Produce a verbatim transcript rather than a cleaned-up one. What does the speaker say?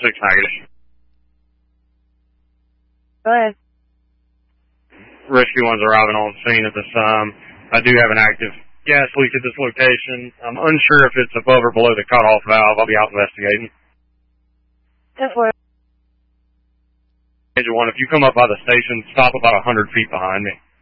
six negative. Go ahead. Rescue one's arriving on scene at this time. I do have an active gas leak at this location. I'm unsure if it's above or below the cutoff valve. I'll be out investigating. ten four. Major one, if you come up by the station, stop about one hundred feet behind me.